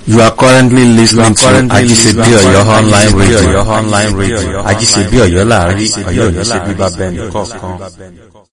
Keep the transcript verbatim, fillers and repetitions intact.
You are currently listening to Ajisebi Oyo online radio. Online radio. Ajisebi Oyo láàrin, Ọ̀yọ́ ò ní ṣe bíbá bẹ́ẹ̀ nìkọ̀ọ̀kan.